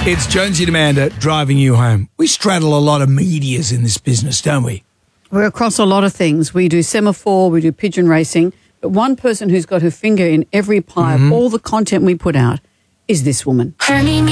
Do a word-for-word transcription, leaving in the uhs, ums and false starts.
It's Jonesy and Amanda driving you home. We straddle a lot of medias in this business, don't we? We're across a lot of things. We do semaphore, we do pigeon racing, but one person who's got her finger in every pie mm-hmm. of all the content we put out is this woman.